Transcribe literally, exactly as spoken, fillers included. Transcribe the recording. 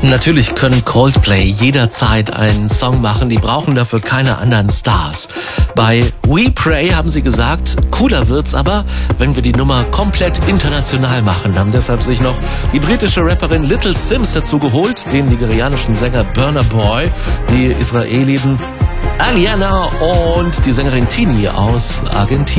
Natürlich können Coldplay jederzeit einen Song machen, die brauchen dafür keine anderen Stars. Bei We Pray haben sie gesagt, cooler wird's aber, wenn wir die Nummer komplett international machen. Haben deshalb sich noch die britische Rapperin Little Simz dazu geholt, den nigerianischen Sänger Burna Boy, die Israeliten Aliana und die Sängerin Tini aus Argentinien.